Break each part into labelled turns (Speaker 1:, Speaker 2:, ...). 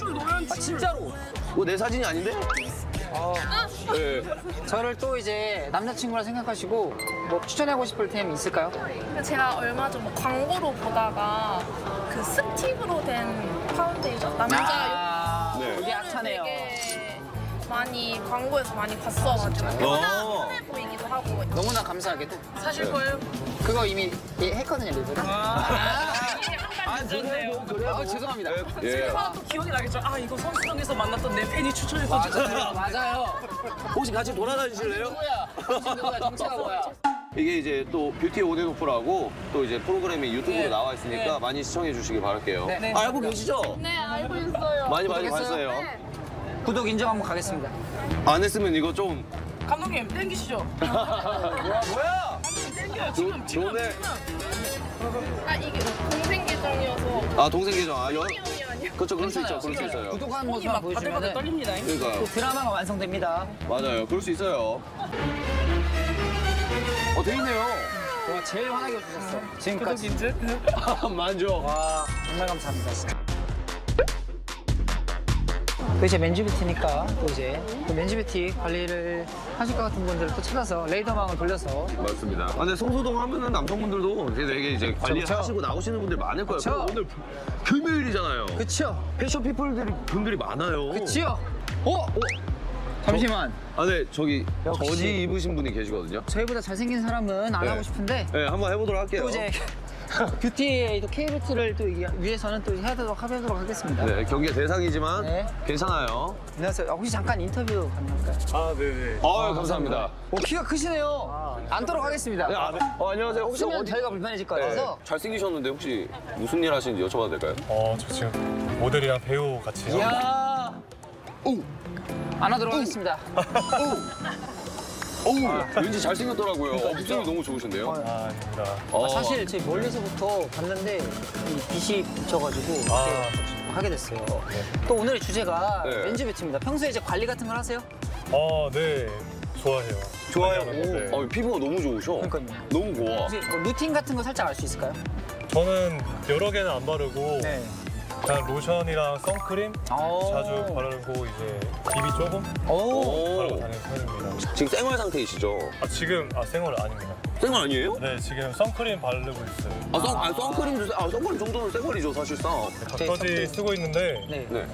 Speaker 1: 아, 진짜로.
Speaker 2: 이거 내 사진이 아닌데? 네.
Speaker 1: 저를 또 이제 남자친구라 생각하시고 뭐 추천하고 싶을 템 있을까요?
Speaker 3: 제가 얼마 전 광고로 보다가 그 스틱으로 된 파운데이션 남자
Speaker 2: 네.
Speaker 1: 이게 핫하네요.
Speaker 3: 되게 많이 광고에서 많이 봤어가지고 편해 보이기도 하고
Speaker 1: 너무나 감사하게도
Speaker 3: 사실 거예요?
Speaker 1: 그거 이미 했거든요, 리뷰를.
Speaker 3: 그래요?
Speaker 1: 아, 죄송합니다.
Speaker 2: 예.
Speaker 4: 또 기억이 나겠죠. 아 이거 선수동에서 만났던 내 팬이 추천해서
Speaker 1: 맞아요.
Speaker 2: 혹시 같이 돌아다니실래요?
Speaker 1: 누구야? 정체가 뭐야?
Speaker 2: 이게 이제 또 뷰티 온앤오프라고 또 이제 프로그램이 유튜브로
Speaker 1: 네.
Speaker 2: 나와 있으니까 많이 시청해 주시기 바랄게요.
Speaker 1: 네.
Speaker 2: 아, 알고 계시죠?
Speaker 3: 네 알고 있어요.
Speaker 2: 많이
Speaker 1: 구독했어요?
Speaker 2: 봤어요.
Speaker 1: 구독 인정 한번 가겠습니다.
Speaker 2: 안 했으면 이거 좀
Speaker 4: 감독님 땡기시죠.
Speaker 1: 뭐야?
Speaker 4: 땡겨요 지금
Speaker 2: 좋네.
Speaker 3: 아 이게 동생 계정이어서
Speaker 2: 아, 동생 계정. 아,
Speaker 3: 언니 아니요.
Speaker 2: 그렇죠. 그럴 수 있죠. 그럴 수 있어요.
Speaker 1: 구독하는
Speaker 4: 손이
Speaker 1: 모습만
Speaker 4: 막 바들바들
Speaker 1: 보여주면
Speaker 4: 떨립니다.
Speaker 2: 그러니까요.
Speaker 1: 또 드라마가 완성됩니다.
Speaker 2: 맞아요. 그럴 수 있어요. 돼 있네요.
Speaker 1: 와, 제일 환하게 해주셨어. 지금까지.
Speaker 4: 구독인지?
Speaker 2: 만족.
Speaker 1: 와, 정말 감사합니다. 진짜. 또 이제 맨즈뷰티니까 또 이제 또 맨즈뷰티 관리를 하실 것 같은 분들을 또 찾아서 레이더망을 돌려서
Speaker 2: 맞습니다. 아, 근데 성소동 하면은 남성분들도 되게 이제 관리하시고
Speaker 1: 그쵸.
Speaker 2: 나오시는 분들 많을 거예요.
Speaker 1: 그쵸.
Speaker 2: 오늘 금요일이잖아요.
Speaker 1: 그쵸?
Speaker 2: 패션 분들이 많아요.
Speaker 1: 그치요? 잠시만.
Speaker 2: 아, 네, 저기
Speaker 1: 역시.
Speaker 2: 저지 입으신 분이 계시거든요.
Speaker 1: 저희보다 잘생긴 사람은 안
Speaker 2: 네.
Speaker 1: 하고 싶은데
Speaker 2: 네, 한번 해보도록 할게요.
Speaker 1: 또 이제 뷰티의 또 K뷰티를 또 위해서는 또 하도록 하겠습니다.
Speaker 2: 네, 경기의 대상이지만
Speaker 1: 네.
Speaker 2: 괜찮아요.
Speaker 1: 안녕하세요. 혹시 잠깐 인터뷰 가능할까요?
Speaker 4: 아 네네.
Speaker 2: 감사합니다.
Speaker 1: 키가 크시네요. 앉도록 하겠습니다.
Speaker 2: 네, 안녕하세요. 혹시
Speaker 1: 쓰면
Speaker 2: 어디?
Speaker 1: 저희가 불편해질 것
Speaker 2: 네,
Speaker 1: 같아서.
Speaker 2: 잘생기셨는데 혹시 무슨 일 하시는지 여쭤봐도 될까요?
Speaker 5: 저 지금 모델이랑 배우 같이 하고
Speaker 1: 이야. 안아도록 하겠습니다.
Speaker 2: 왠지 잘생겼더라고요. 목소리 너무 좋으신데요?
Speaker 5: 아닙니다.
Speaker 1: 사실 제 멀리서부터 봤는데 이 빛이 비쳐가지고 이렇게 하게 됐어요. 또 오늘의 주제가
Speaker 2: 네.
Speaker 1: 맨즈뷰티입니다. 평소에 이제 관리 같은 걸 하세요?
Speaker 5: 네, 좋아해요.
Speaker 2: 좋아요.
Speaker 5: 네.
Speaker 2: 피부가 너무 좋으셔.
Speaker 1: 그러니까요.
Speaker 2: 너무 고와.
Speaker 1: 혹시 뭐 루틴 같은 거 살짝 알 수 있을까요?
Speaker 5: 저는 여러 개는 안 바르고 그냥 로션이랑 선크림 자주 바르고 이제 비비 조금 바르고 다니는 편입니다.
Speaker 2: 지금 생활 상태이시죠?
Speaker 5: 지금 생얼 아닙니다.
Speaker 2: 생활 아니에요?
Speaker 5: 네, 지금 선크림 바르고 있어요.
Speaker 2: 선크림 선크림 정도는 생활이죠, 사실상.
Speaker 5: 닥터지 쓰고 있는데
Speaker 1: 네.
Speaker 2: 네.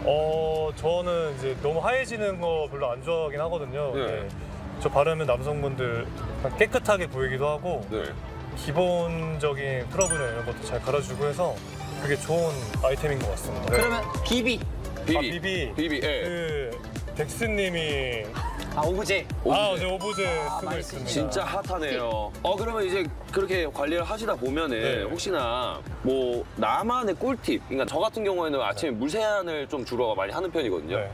Speaker 5: 저는 이제 너무 하얘지는 거 별로 안 좋아하긴 하거든요.
Speaker 2: 네.
Speaker 5: 네. 저 바르면 남성분들 깨끗하게 보이기도 하고
Speaker 2: 네.
Speaker 5: 기본적인 트러블이나 이런 것도 잘 갈아주고 해서 그게 좋은 아이템인 것 같습니다.
Speaker 1: 그러면 비비.
Speaker 5: 비비.
Speaker 2: 예.
Speaker 5: 그 덱스님이
Speaker 1: 오브제.
Speaker 5: 네, 오브제 쓰고
Speaker 1: 많이
Speaker 5: 있습니다.
Speaker 2: 진짜 핫하네요. 그러면 이제 그렇게 관리를 하시다 보면은
Speaker 5: 네.
Speaker 2: 혹시나 뭐 나만의 꿀팁, 그러니까 저 같은 경우에는 아침에 물 세안을 좀 주로 많이 하는 편이거든요.
Speaker 5: 네.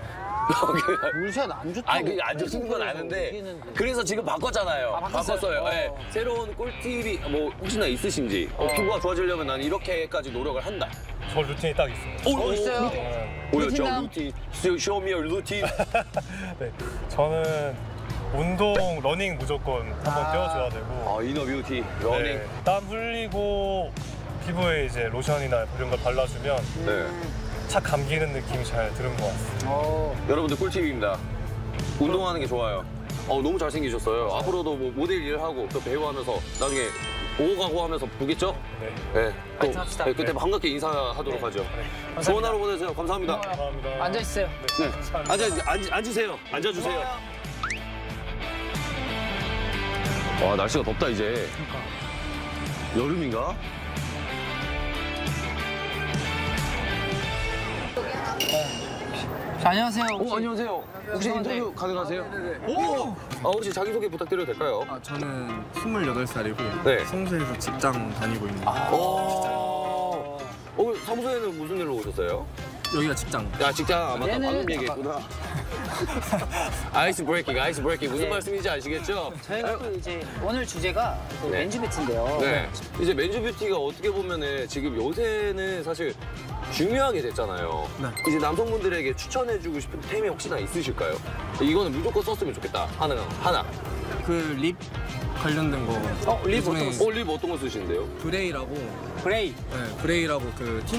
Speaker 1: 물샷 안 좋다고.
Speaker 2: 아니, 그게 안 좋은 건 아는데
Speaker 1: 얘기했는데.
Speaker 2: 그래서 지금 바꿨잖아요.
Speaker 1: 바꿨어요?
Speaker 2: 네. 새로운 꿀팁이 뭐 혹시나 있으신지 피부가 좋아지려면 나는 이렇게까지 노력을 한다.
Speaker 5: 저 루틴이 딱 있습니다.
Speaker 1: 있어요?
Speaker 2: 보여줘,
Speaker 1: 루틴남?
Speaker 2: 루틴. Show me your 루틴.
Speaker 5: 네. 저는 운동, 러닝 무조건 한번 뛰어줘야 되고
Speaker 2: 이너 뷰티, 러닝.
Speaker 5: 네. 땀 흘리고 피부에 이제 로션이나 이런 걸 발라주면
Speaker 2: 네.
Speaker 5: 착 감기는 느낌이 잘 드는 것 같습니다.
Speaker 2: 여러분들 꿀팁입니다. 운동하는 게 좋아요. 너무 잘생기셨어요. 앞으로도 뭐 모델 일을 하고 또 배우 하면서 나중에 오고 가고 하면서 보겠죠?
Speaker 5: 네.
Speaker 2: 네. 또
Speaker 1: 파이팅 합시다.
Speaker 2: 그때 반갑게 인사하도록 하죠. 좋은 하루 보내세요. 감사합니다.
Speaker 5: 감사합니다.
Speaker 1: 앉아있어요.
Speaker 2: 네. 앉으세요. 앉아주세요. 와, 날씨가 덥다, 이제. 여름인가?
Speaker 1: 안녕하세요.
Speaker 2: 안녕하세요. 혹시 인터뷰 가능하세요?
Speaker 1: 오!
Speaker 2: 혹시 자기소개 부탁드려도 될까요?
Speaker 6: 저는 28살이고
Speaker 2: 네.
Speaker 6: 성수에서 직장 다니고 있는
Speaker 2: 사무소에는 무슨 일로 오셨어요?
Speaker 6: 여기가 직장.
Speaker 2: 야, 직장. 맞다.
Speaker 1: 얘는
Speaker 2: 방금 얘기했구나. 아이스 브레이킹. 무슨 말씀인지 아시겠죠?
Speaker 1: 저희가 또 이제 오늘 주제가 그
Speaker 2: 네.
Speaker 1: 맨즈뷰티인데요.
Speaker 2: 네. 이제 맨즈뷰티가 어떻게 보면은 지금 요새는 사실 중요하게 됐잖아요.
Speaker 6: 네.
Speaker 2: 이제 남성분들에게 추천해주고 싶은 템이 혹시나 있으실까요? 이거는 무조건 썼으면 좋겠다. 하나.
Speaker 6: 그 립 관련된 거.
Speaker 1: 립
Speaker 6: 요즘에
Speaker 1: 어떤 거
Speaker 2: 립 어떤 거 쓰시는데요?
Speaker 6: 브레이라고.
Speaker 1: 브레이.
Speaker 6: 네, 브레이라고 그